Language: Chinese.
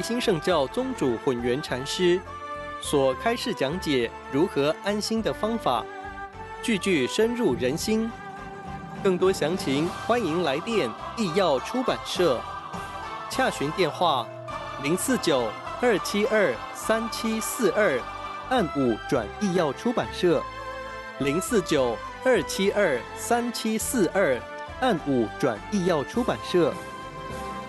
心圣教宗主混元禅师所开示讲解如何安心的方法，句句深入人心。更多详情，欢迎来电义耀出版社，洽询电话049-272-3742，按5转义耀出版社，049-272-3742，按5转义耀出版社。